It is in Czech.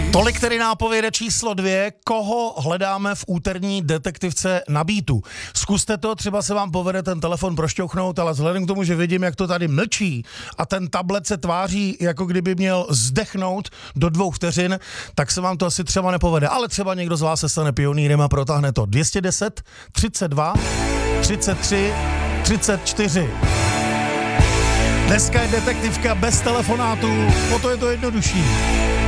Tolik tedy nápověda číslo 2, koho hledáme v úterní detektivce na Beatu. Zkuste to, třeba se vám povede ten telefon prošťouchnout, ale vzhledem k tomu, že vidím, jak to tady mlčí a ten tablet se tváří, jako kdyby měl zdechnout do 2 vteřin, tak se vám to asi třeba nepovede. Ale třeba někdo z vás se stane pionýrem a protáhne to. 210, 32, 33, 34. Dneska je detektivka bez telefonátů, o to je to jednodušší.